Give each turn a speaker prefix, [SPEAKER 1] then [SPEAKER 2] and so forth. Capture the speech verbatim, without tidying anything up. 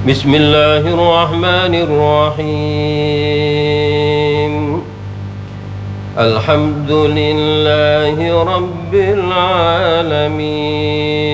[SPEAKER 1] بسم الله الرحمن الرحيم الحمد لله رب العالمين